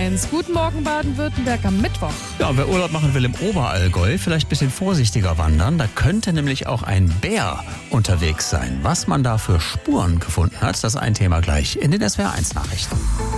1. Guten Morgen Baden-Württemberg am Mittwoch. Ja, wer Urlaub machen will im Oberallgäu, vielleicht ein bisschen vorsichtiger wandern. Da könnte nämlich auch ein Bär unterwegs sein. Was man da für Spuren gefunden hat, das ist ein Thema gleich in den SWR1-Nachrichten.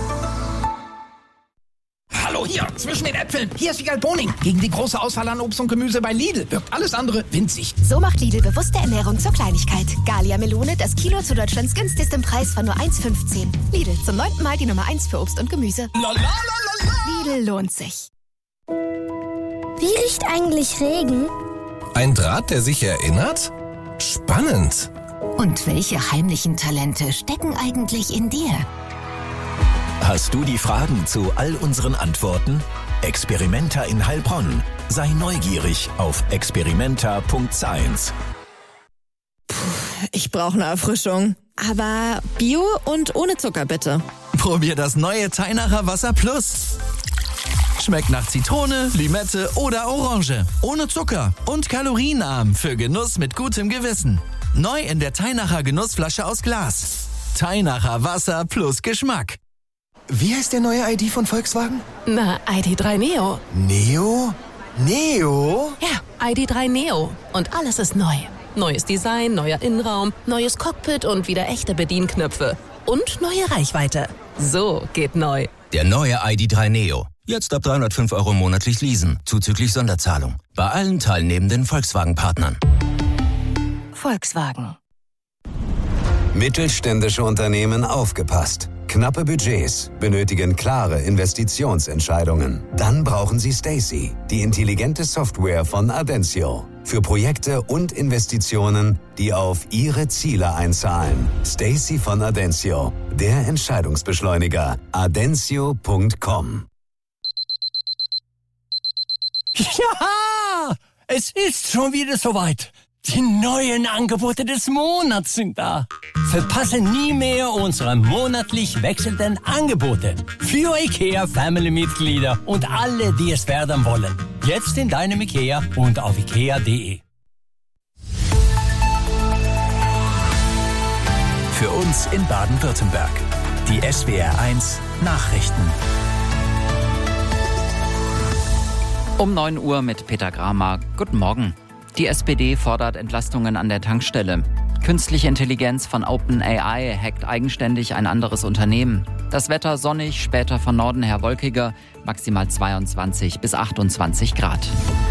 Hallo hier, zwischen den Äpfeln. Hier ist Wiegald Boning. Gegen die große Auswahl an Obst und Gemüse bei Lidl wirkt alles andere winzig. So macht Lidl bewusste Ernährung zur Kleinigkeit. Gallia Melone, das Kilo zu Deutschlands günstigstem Preis von nur 1,15. Lidl, zum 9. Mal die Nummer 1 für Obst und Gemüse. Lidl lohnt sich. Wie riecht eigentlich Regen? Ein Draht, der sich erinnert? Spannend. Und welche heimlichen Talente stecken eigentlich in dir? Hast du die Fragen zu all unseren Antworten? Experimenta in Heilbronn. Sei neugierig auf experimenta.science. Ich brauche eine Erfrischung. Aber Bio und ohne Zucker bitte. Probier das neue Teinacher Wasser Plus. Schmeckt nach Zitrone, Limette oder Orange. Ohne Zucker und kalorienarm für Genuss mit gutem Gewissen. Neu in der Teinacher Genussflasche aus Glas. Teinacher Wasser plus Geschmack. Wie heißt der neue ID von Volkswagen? Na, ID.3 Neo. Neo? Neo? Ja, ID.3 Neo. Und alles ist neu. Neues Design, neuer Innenraum, neues Cockpit und wieder echte Bedienknöpfe. Und neue Reichweite. So geht neu. Der neue ID.3 Neo. Jetzt ab 305 € monatlich leasen, zuzüglich Sonderzahlung. Bei allen teilnehmenden Volkswagen-Partnern. Volkswagen. Mittelständische Unternehmen aufgepasst. Knappe Budgets benötigen klare Investitionsentscheidungen. Dann brauchen Sie Stacey, die intelligente Software von Adensio. Für Projekte und Investitionen, die auf Ihre Ziele einzahlen. Stacey von Adensio, der Entscheidungsbeschleuniger. Adensio.com. Ja, es ist schon wieder soweit. Die neuen Angebote des Monats sind da. Verpasse nie mehr unsere monatlich wechselnden Angebote. Für IKEA-Family-Mitglieder und alle, die es werden wollen. Jetzt in deinem IKEA und auf IKEA.de. Für uns in Baden-Württemberg. Die SWR1 Nachrichten. Um 9 Uhr mit Peter Gramer. Guten Morgen. Die SPD fordert Entlastungen an der Tankstelle. Künstliche Intelligenz von OpenAI hackt eigenständig ein anderes Unternehmen. Das Wetter sonnig, später von Norden her wolkiger, maximal 22 bis 28 Grad.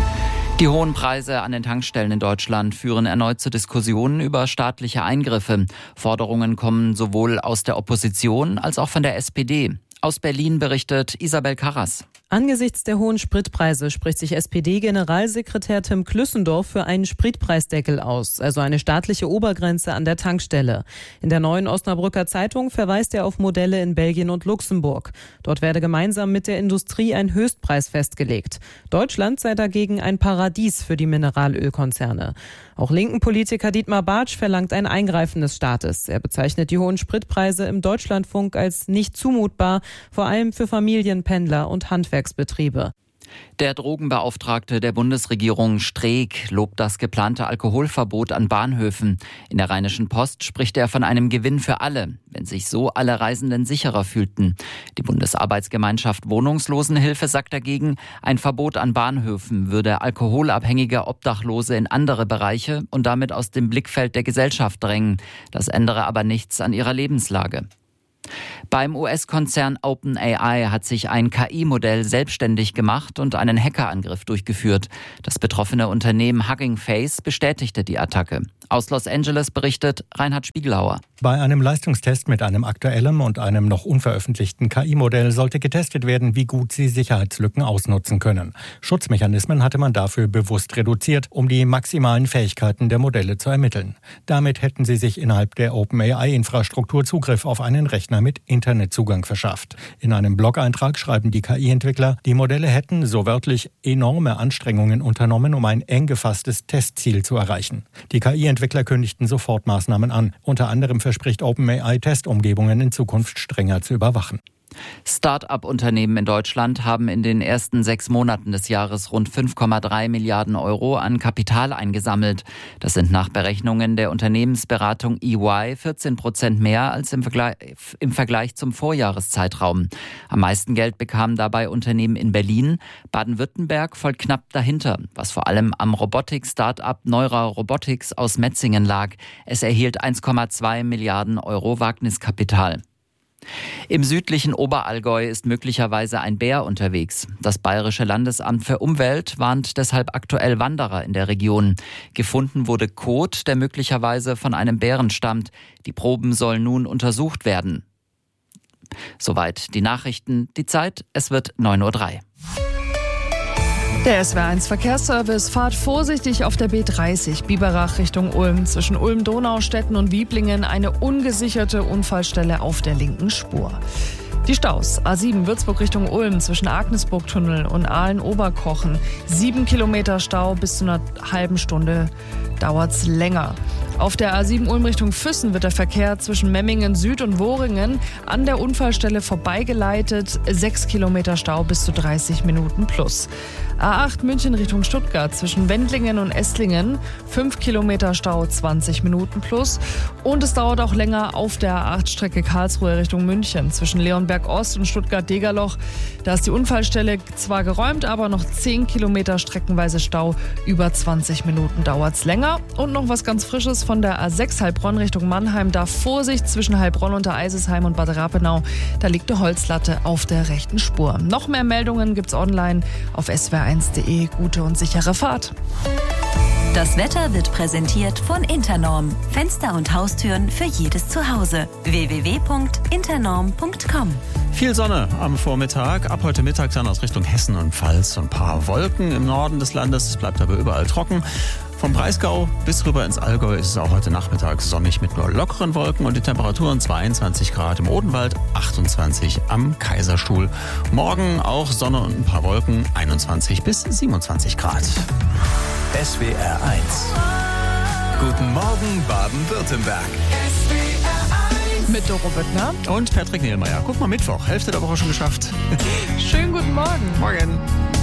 Die hohen Preise an den Tankstellen in Deutschland führen erneut zu Diskussionen über staatliche Eingriffe. Forderungen kommen sowohl aus der Opposition als auch von der SPD. Aus Berlin berichtet Isabel Karras. Angesichts der hohen Spritpreise spricht sich SPD-Generalsekretär Tim Klüssendorf für einen Spritpreisdeckel aus, also eine staatliche Obergrenze an der Tankstelle. In der Neuen Osnabrücker Zeitung verweist er auf Modelle in Belgien und Luxemburg. Dort werde gemeinsam mit der Industrie ein Höchstpreis festgelegt. Deutschland sei dagegen ein Paradies für die Mineralölkonzerne. Auch linken Politiker Dietmar Bartsch verlangt ein Eingreifen des Staates. Er bezeichnet die hohen Spritpreise im Deutschlandfunk als nicht zumutbar, vor allem für Familien, Pendler und Handwerksbetriebe. Der Drogenbeauftragte der Bundesregierung Streeck lobt das geplante Alkoholverbot an Bahnhöfen. In der Rheinischen Post spricht er von einem Gewinn für alle, wenn sich so alle Reisenden sicherer fühlten. Die Bundesarbeitsgemeinschaft Wohnungslosenhilfe sagt dagegen, ein Verbot an Bahnhöfen würde alkoholabhängige Obdachlose in andere Bereiche und damit aus dem Blickfeld der Gesellschaft drängen. Das ändere aber nichts an ihrer Lebenslage. Beim US-Konzern OpenAI hat sich ein KI-Modell selbstständig gemacht und einen Hackerangriff durchgeführt. Das betroffene Unternehmen Hugging Face bestätigte die Attacke. Aus Los Angeles berichtet Reinhard Spiegelauer. Bei einem Leistungstest mit einem aktuellen und einem noch unveröffentlichten KI-Modell sollte getestet werden, wie gut sie Sicherheitslücken ausnutzen können. Schutzmechanismen hatte man dafür bewusst reduziert, um die maximalen Fähigkeiten der Modelle zu ermitteln. Damit hätten sie sich innerhalb der OpenAI-Infrastruktur Zugriff auf einen Rechner mit Internetzugang verschafft. In einem Blog-Eintrag schreiben die KI-Entwickler, die Modelle hätten, so wörtlich, enorme Anstrengungen unternommen, um ein eng gefasstes Testziel zu erreichen. Die KI-Entwickler kündigten sofort Maßnahmen an. Unter anderem verspricht OpenAI, Testumgebungen in Zukunft strenger zu überwachen. Start-up-Unternehmen in Deutschland haben in den ersten 6 Monaten des Jahres rund 5,3 Milliarden Euro an Kapital eingesammelt. Das sind nach Berechnungen der Unternehmensberatung EY 14% mehr als im Vergleich zum Vorjahreszeitraum. Am meisten Geld bekamen dabei Unternehmen in Berlin. Baden-Württemberg folgt knapp dahinter, was vor allem am Robotik-Start-up Neura Robotics aus Metzingen lag. Es erhielt 1,2 Milliarden Euro Wagniskapital. Im südlichen Oberallgäu ist möglicherweise ein Bär unterwegs. Das Bayerische Landesamt für Umwelt warnt deshalb aktuell Wanderer in der Region. Gefunden wurde Kot, der möglicherweise von einem Bären stammt. Die Proben sollen nun untersucht werden. Soweit die Nachrichten. Die Zeit, es wird 9:03 Uhr. Der SWR1 Verkehrsservice, fahrt vorsichtig auf der B30 Biberach Richtung Ulm. Zwischen Ulm-Donaustetten und Wieblingen eine ungesicherte Unfallstelle auf der linken Spur. Die Staus: A7 Würzburg Richtung Ulm zwischen Agnesburg-Tunnel und Aalen-Oberkochen. 7 Kilometer Stau, bis zu einer halben Stunde dauert's länger. Auf der A7 Ulm Richtung Füssen wird der Verkehr zwischen Memmingen Süd und Wohringen an der Unfallstelle vorbeigeleitet. 6 Kilometer Stau, bis zu 30 Minuten plus. A8 München Richtung Stuttgart zwischen Wendlingen und Esslingen. 5 Kilometer Stau, 20 Minuten plus. Und es dauert auch länger auf der A8-Strecke Karlsruhe Richtung München zwischen Leonberg Ost und Stuttgart-Degerloch. Da ist die Unfallstelle zwar geräumt, aber noch 10 Kilometer streckenweise Stau. Über 20 Minuten dauert's länger. Und noch was ganz Frisches von der A6 Heilbronn Richtung Mannheim. Da Vorsicht zwischen Heilbronn und der Eisesheim und Bad Rapenau. Da liegt eine Holzlatte auf der rechten Spur. Noch mehr Meldungen gibt's online auf swr1.de. Gute und sichere Fahrt. Das Wetter wird präsentiert von Internorm. Fenster und Haustüren für jedes Zuhause. www.internorm.com. Viel Sonne am Vormittag. Ab heute Mittag dann aus Richtung Hessen und Pfalz ein paar Wolken im Norden des Landes. Es bleibt aber überall trocken. Vom Breisgau bis rüber ins Allgäu ist es auch heute Nachmittag sonnig mit nur lockeren Wolken und die Temperaturen 22 Grad im Odenwald, 28 am Kaiserstuhl. Morgen auch Sonne und ein paar Wolken, 21 bis 27 Grad. SWR 1. Guten Morgen Baden-Württemberg. Mit Doro Büttner und Patrick Nehlmeier. Guck mal, Mittwoch, Hälfte der Woche schon geschafft. Schönen guten Morgen. Morgen.